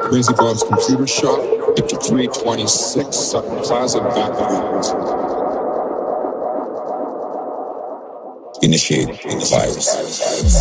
Crazy Bob's Computer Shop, 5326 Sutton Plaza, Backwards. Initiate virus.